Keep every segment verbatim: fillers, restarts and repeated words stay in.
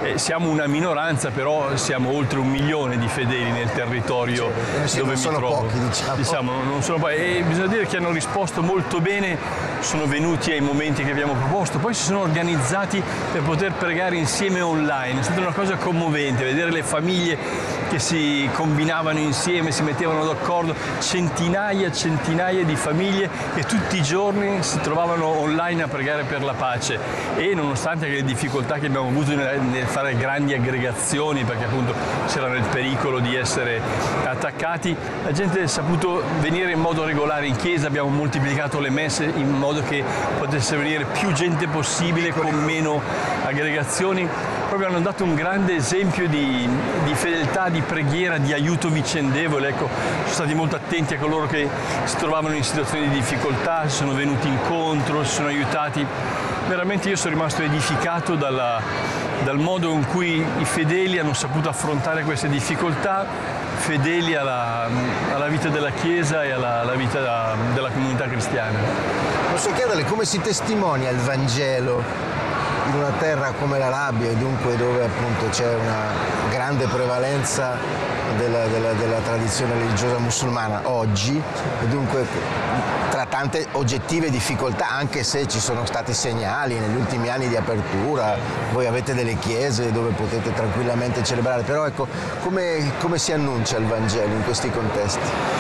Eh, siamo una minoranza, però siamo oltre un milione di fedeli nel territorio sì, dove non mi sono trovo. pochi, diciamo. diciamo non sono pochi. E bisogna dire che hanno risposto molto bene, sono venuti ai momenti che abbiamo proposto, poi si sono organizzati per poter pregare insieme online. È stata una cosa commovente vedere le famiglie che si combinavano insieme, si mettevano d'accordo, centinaia e centinaia di famiglie che tutti i giorni si trovavano online a pregare per la pace, e nonostante le difficoltà che abbiamo avuto nel fare grandi aggregazioni, perché appunto c'era il pericolo di essere attaccati, la gente ha saputo venire in modo regolare in chiesa, abbiamo moltiplicato le messe in modo che potesse venire più gente possibile con meno aggregazioni. Proprio hanno dato un grande esempio di, di fedeltà, di preghiera, di aiuto vicendevole. Ecco, sono stati molto attenti a coloro che si trovavano in situazioni di difficoltà, si sono venuti incontro, si sono aiutati. Veramente io sono rimasto edificato dalla, dal modo in cui i fedeli hanno saputo affrontare queste difficoltà, fedeli alla, alla vita della Chiesa e alla, alla vita da, della comunità cristiana. Posso chiederle come si testimonia il Vangelo in una terra come l'Arabia, e dunque dove appunto c'è una grande prevalenza della, della, della tradizione religiosa musulmana oggi, e dunque tra tante oggettive difficoltà, anche se ci sono stati segnali negli ultimi anni di apertura, voi avete delle chiese dove potete tranquillamente celebrare, però ecco, come, come si annuncia il Vangelo in questi contesti?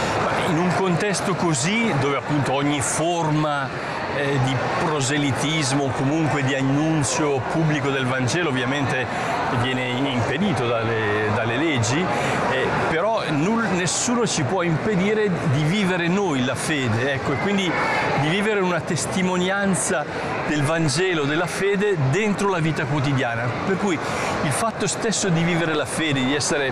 In un contesto così, dove appunto ogni forma eh, di proselitismo, comunque di annunzio pubblico del Vangelo ovviamente viene impedito dalle, dalle leggi, eh, però null, nessuno ci può impedire di vivere noi la fede, ecco, e quindi di vivere una testimonianza del Vangelo, della fede dentro la vita quotidiana. Per cui il fatto stesso di vivere la fede, di essere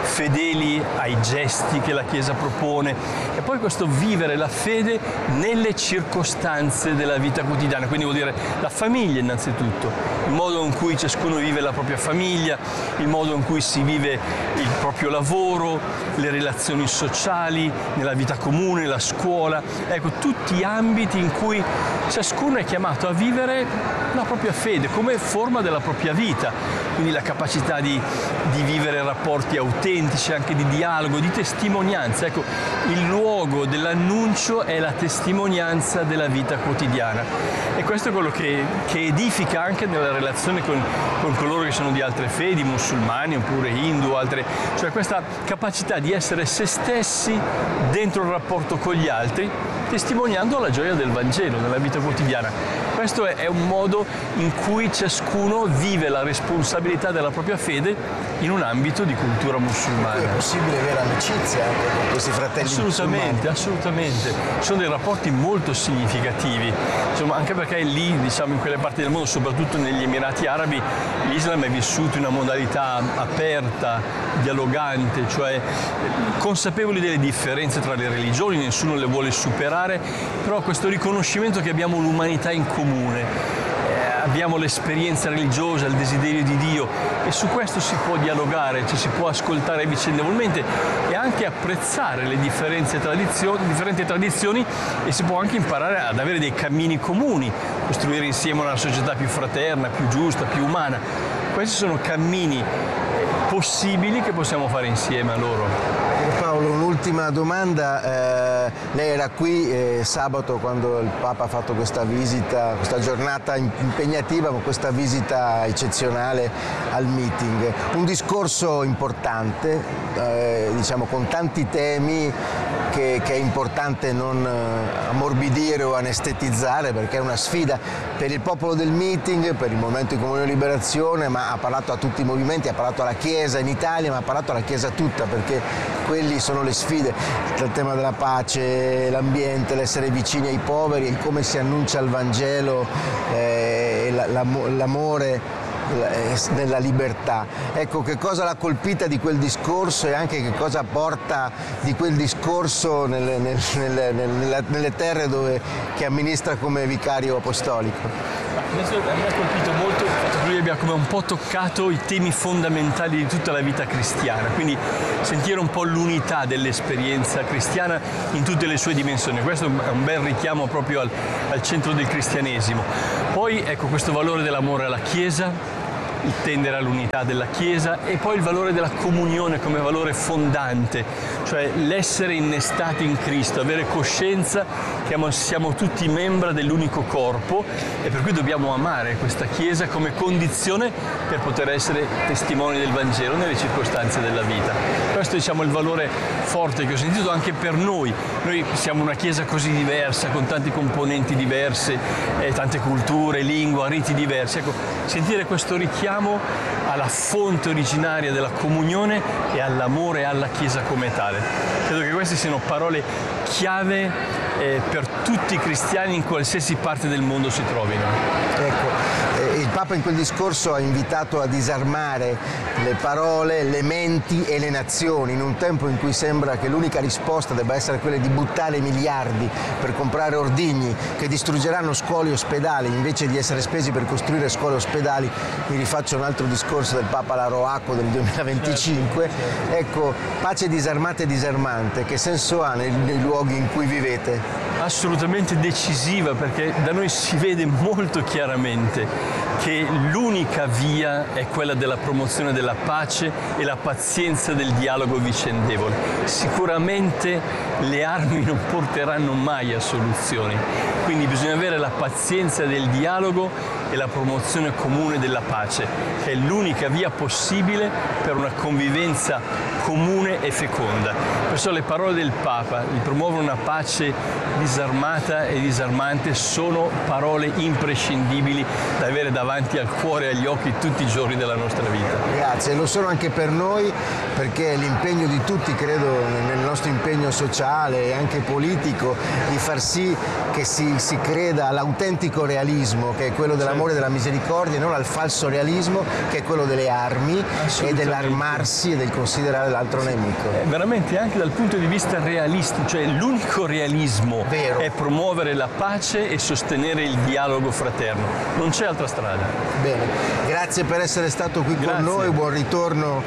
fedeli ai gesti che la Chiesa propone, e poi questo vivere la fede nelle circostanze della vita quotidiana, quindi vuol dire la famiglia innanzitutto, il modo in cui ciascuno vive la propria famiglia, il modo in cui si vive il proprio lavoro, le relazioni sociali, nella vita comune, la scuola, ecco, tutti ambiti in cui ciascuno è chiamato a vivere la propria fede come forma della propria vita, quindi la capacità di, di vivere rapporti autentici, anche di dialogo, di testimonianza. Ecco, il luogo dell'annuncio è la testimonianza della vita quotidiana, e questo è quello che, che edifica anche nella relazione con, con coloro che sono di altre fedi, musulmani oppure hindu, altre, cioè questa capacità di essere se stessi dentro il rapporto con gli altri, testimoniando la gioia del Vangelo nella vita quotidiana. Questo è un modo in cui ciascuno vive la responsabilità della propria fede in un ambito di cultura musulmana. È possibile avere amicizia anche con questi fratelli assolutamente, musulmani? Assolutamente, ci sono dei rapporti molto significativi, insomma, anche perché lì, diciamo, in quelle parti del mondo, soprattutto negli Emirati Arabi, l'Islam è vissuto in una modalità aperta, dialogante, cioè consapevoli delle differenze tra le religioni, nessuno le vuole superare, però questo riconoscimento che abbiamo l'umanità in comune, abbiamo l'esperienza religiosa, il desiderio di Dio, e su questo si può dialogare, ci si può ascoltare vicendevolmente e anche apprezzare le differenze tradizioni, differenti tradizioni, e si può anche imparare ad avere dei cammini comuni, costruire insieme una società più fraterna, più giusta, più umana. Questi sono cammini possibili che possiamo fare insieme a loro. Paolo, un'ultima domanda. Eh, lei era qui eh, sabato quando il Papa ha fatto questa visita, questa giornata impegnativa, ma questa visita eccezionale al meeting. Un discorso importante, eh, diciamo con tanti temi che, che è importante non ammorbidire o anestetizzare, perché è una sfida per il popolo del meeting, per il Movimento di Comunione e Liberazione, ma ha parlato a tutti i movimenti, ha parlato alla Chiesa in Italia, ma ha parlato alla Chiesa tutta, perché quelli sono le sfide, il tema della pace, l'ambiente, l'essere vicini ai poveri, e come si annuncia il Vangelo, eh, l'amore nella libertà. Ecco, che cosa l'ha colpita di quel discorso, e anche che cosa porta di quel discorso nelle, nelle, nelle, nelle terre dove, che amministra come vicario apostolico? Adesso mi ha colpito molto il fatto che lui abbia come un po' toccato i temi fondamentali di tutta la vita cristiana, quindi sentire un po' l'unità dell'esperienza cristiana in tutte le sue dimensioni. Questo è un bel richiamo proprio al, al centro del cristianesimo. Poi ecco questo valore dell'amore alla Chiesa, il tendere all'unità della Chiesa e poi il valore della comunione come valore fondante, cioè l'essere innestati in Cristo, avere coscienza che siamo tutti membra dell'unico corpo e per cui dobbiamo amare questa Chiesa come condizione per poter essere testimoni del Vangelo nelle circostanze della vita. Questo diciamo è il valore forte che ho sentito anche per noi. Noi siamo una Chiesa così diversa, con tanti componenti diversi, eh, tante culture, lingue, riti diversi. Ecco, sentire questo richiamo alla fonte originaria della comunione e all'amore e alla Chiesa come tale. Credo che queste siano parole chiave eh, per tutti i cristiani in qualsiasi parte del mondo si trovino. Ecco, eh, il Papa in quel discorso ha invitato a disarmare le parole, le menti e le nazioni in un tempo in cui sembra che l'unica risposta debba essere quella di buttare miliardi per comprare ordigni che distruggeranno scuole e ospedali invece di essere spesi per costruire scuole e ospedali. Mi rifaccio un altro discorso del Papa Laroacco del duemilaventicinque. Ecco, pace disarmata e disarmante, che senso ha nei, nei luoghi in cui vivete? Assolutamente decisiva, perché da noi si vede molto chiaramente che l'unica via è quella della promozione della pace e la pazienza del dialogo vicendevole. Sicuramente le armi non porteranno mai a soluzioni, quindi bisogna avere la pazienza del dialogo e la promozione comune della pace, che è l'unica via possibile per una convivenza comune e feconda. Perciò le parole del Papa di promuovere una pace disarmata e disarmante sono parole imprescindibili da avere davanti al cuore e agli occhi tutti i giorni della nostra vita. Grazie, lo sono anche per noi, perché l'impegno di tutti, credo, nel nostro impegno sociale e anche politico, di far sì che si, si creda all'autentico realismo, che è quello dell'amore e della misericordia, e non al falso realismo, che è quello delle armi e dell'armarsi e del considerare l'altro nemico. Eh, veramente anche dal punto di vista realistico, cioè l'unico realismo Vero. È promuovere la pace e sostenere il dialogo fraterno. Non c'è altra strada. Bene, grazie per essere stato qui Grazie. con noi, buon ritorno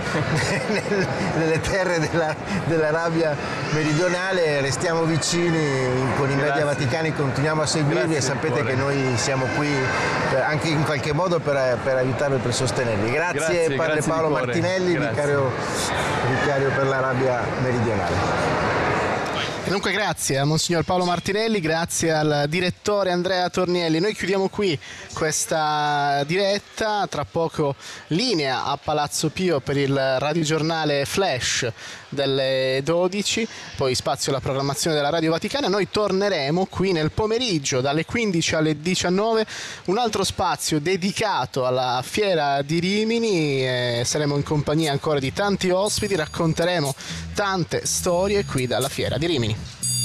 nelle terre della, dell'Arabia meridionale, restiamo vicini con i Grazie. media vaticani, continuiamo a seguirvi. Grazie e sapete cuore. che noi siamo qui per, anche in qualche modo per, per aiutarvi, per sostenervi. Grazie, Grazie, padre grazie Paolo di cuore. Martinelli, Grazie. vicario, vicario per l'Arabia meridionale. E dunque grazie a Monsignor Paolo Martinelli, grazie al direttore Andrea Tornielli. Noi chiudiamo qui questa diretta, tra poco linea a Palazzo Pio per il radiogiornale Flash delle dodici, poi spazio alla programmazione della Radio Vaticana. Noi torneremo qui nel pomeriggio dalle quindici alle diciannove, un altro spazio dedicato alla Fiera di Rimini, e saremo in compagnia ancora di tanti ospiti, racconteremo tante storie qui dalla Fiera di Rimini.